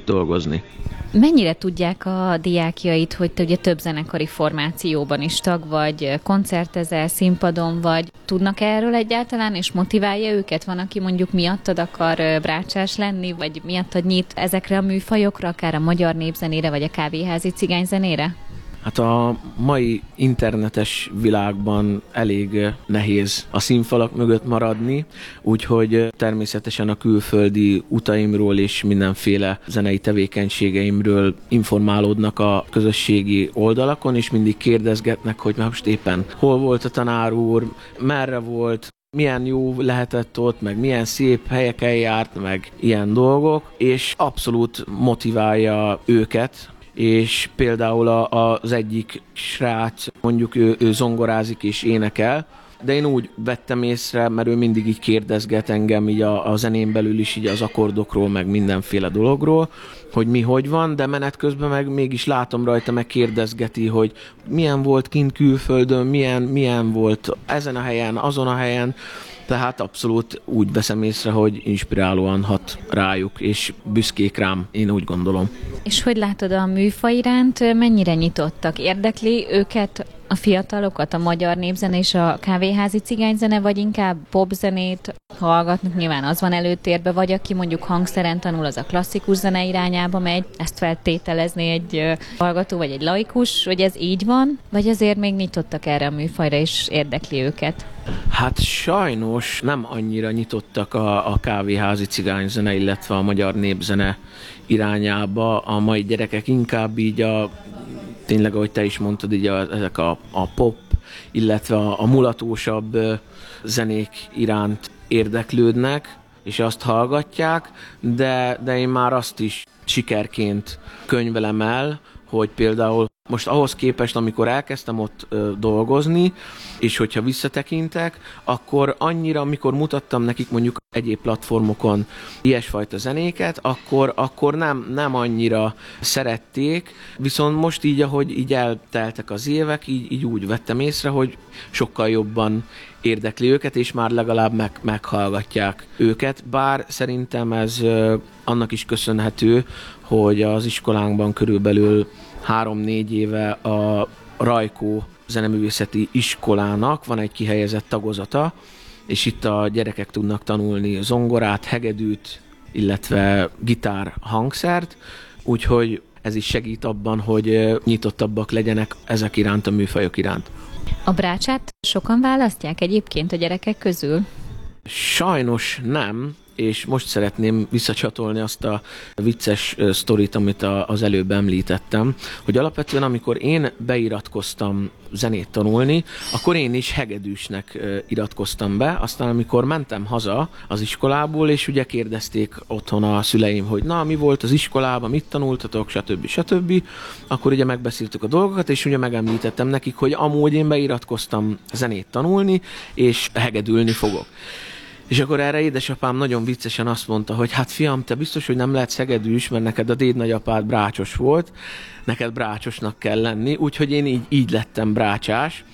tud dolgozni. Mennyire tudják a diákjait, hogy te ugye több zenekari formációban is tag vagy, koncertezel, színpadon vagy, tudnak erről egyáltalán, és motiválja őket? Van, aki mondjuk miattad akar brácsás lenni, vagy miattad nyit ezekre a műfajokra, akár a magyar népzenére, vagy a kávéházi cigányzenére? Hát a mai internetes világban elég nehéz a színfalak mögött maradni, úgyhogy természetesen a külföldi utaimról és mindenféle zenei tevékenységeimről informálódnak a közösségi oldalakon, és mindig kérdezgetnek, hogy most éppen hol volt a tanár úr, merre volt, milyen jó lehetett ott, meg milyen szép helyeken járt, meg ilyen dolgok, és abszolút motiválja őket, és például az egyik srác, mondjuk ő zongorázik és énekel, de én úgy vettem észre, mert ő mindig így kérdezget engem így a zenén belül is így az akkordokról, meg mindenféle dologról, hogy mi hogy van, de menet közben meg mégis látom rajta, meg kérdezgeti, hogy milyen volt kint külföldön, milyen volt ezen a helyen, azon a helyen. Tehát abszolút úgy veszem észre, hogy inspirálóan hat rájuk, és büszkék rám, én úgy gondolom. És hogy látod a műfaj iránt, mennyire nyitottak? Érdekli őket a fiatalokat, a magyar népzene és a kávéházi cigányzene, vagy inkább popzenét hallgatnak, nyilván az van előtérbe, vagy aki mondjuk hangszeren tanul, az a klasszikus zene irányába megy, ezt feltételezni egy hallgató vagy egy laikus, hogy ez így van, vagy azért még nyitottak erre a műfajra és érdekli őket? Hát sajnos nem annyira nyitottak a kávéházi cigányzene, illetve a magyar népzene irányába. A mai gyerekek inkább így tényleg, ahogy te is mondtad, így ezek a pop, illetve a mulatósabb zenék iránt érdeklődnek, és azt hallgatják, de én már azt is sikerként könyvelem el, hogy például most ahhoz képest, amikor elkezdtem ott dolgozni, és hogyha visszatekintek, akkor annyira, amikor mutattam nekik mondjuk egyéb platformokon ilyesfajta zenéket, akkor nem annyira szerették, viszont most így, ahogy így elteltek az évek, így úgy vettem észre, hogy sokkal jobban érdekli őket, és már legalább meghallgatják őket, bár szerintem ez annak is köszönhető, hogy az iskolánkban körülbelül 3-4 éve a Rajkó zeneművészeti iskolának van egy kihelyezett tagozata, és itt a gyerekek tudnak tanulni zongorát, hegedűt, illetve gitár hangszert, úgyhogy ez is segít abban, hogy nyitottabbak legyenek ezek iránt, a műfajok iránt. A brácsát sokan választják egyébként a gyerekek közül? Sajnos nem, és most szeretném visszacsatolni azt a vicces sztorit, amit az előbb említettem, hogy alapvetően amikor én beiratkoztam zenét tanulni, akkor én is hegedűsnek iratkoztam be, aztán amikor mentem haza az iskolából, és ugye kérdezték otthon a szüleim, hogy na, mi volt az iskolában, mit tanultatok, stb. Akkor ugye megbeszéltük a dolgokat, és ugye megemlítettem nekik, hogy amúgy én beiratkoztam zenét tanulni, és hegedülni fogok. És akkor erre édesapám nagyon viccesen azt mondta, hogy hát fiam, te biztos, hogy nem lehetsz hegedűs, mert neked a dédnagyapád brácsos volt, neked brácsosnak kell lenni, úgyhogy én így lettem brácsás.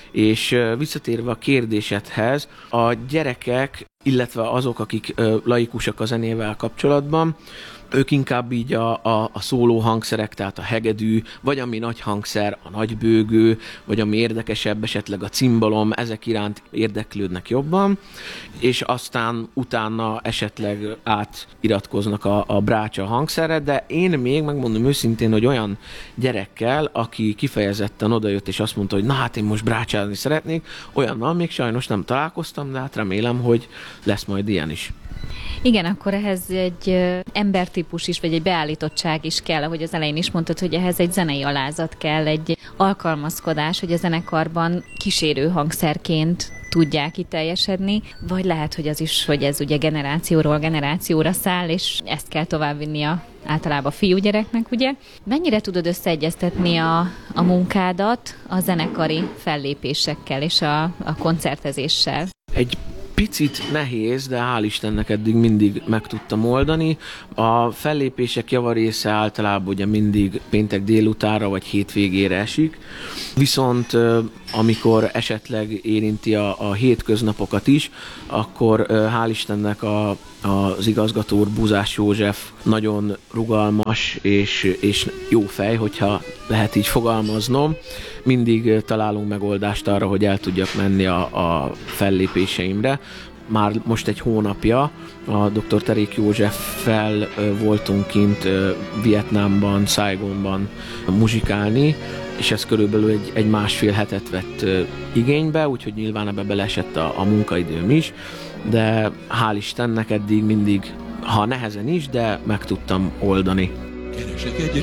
És visszatérve a kérdésedhez, a gyerekek, illetve azok, akik laikusak a zenével kapcsolatban, ők inkább így a szóló hangszerek, tehát a hegedű, vagy ami nagy hangszer, a nagybőgő, vagy ami érdekesebb, esetleg a cimbalom, ezek iránt érdeklődnek jobban, és aztán utána esetleg átiratkoznak a brácsa hangszerre, de én még megmondom őszintén, hogy olyan gyerekkel, aki kifejezetten odajött és azt mondta, hogy na hát én most brácsázni szeretnék, olyannal még sajnos nem találkoztam, de hát remélem, hogy lesz majd ilyen is. Igen, akkor ehhez egy embertípus is, vagy egy beállítottság is kell, ahogy az elején is mondtad, hogy ehhez egy zenei alázat kell, egy alkalmazkodás, hogy a zenekarban kísérő hangszerként tudják kiteljesedni, vagy lehet, hogy az is, hogy ez ugye generációról generációra száll, és ezt kell továbbvinni általában a fiúgyereknek, ugye? Mennyire tudod összeegyeztetni a munkádat a zenekari fellépésekkel és a koncertezéssel? Egy picit nehéz, de hál' Istennek eddig mindig meg tudtam oldani. A fellépések javarésze általában ugye mindig péntek délutánra vagy hétvégére esik, viszont amikor esetleg érinti a hétköznapokat is, akkor hál' Istennek a az igazgató úr, Búzás József nagyon rugalmas és jó fej, hogyha lehet így fogalmaznom. Mindig találunk megoldást arra, hogy el tudjak menni a fellépéseimre. Már most egy hónapja a dr. Terék Józseffel voltunk kint Vietnámban, Saigonban muzsikálni, és ez körülbelül egy másfél hetet vett igénybe, úgyhogy nyilván ebbe beleesett a munkaidőm is, de hál' Istennek eddig mindig, ha nehezen is, de meg tudtam oldani. Keresek egy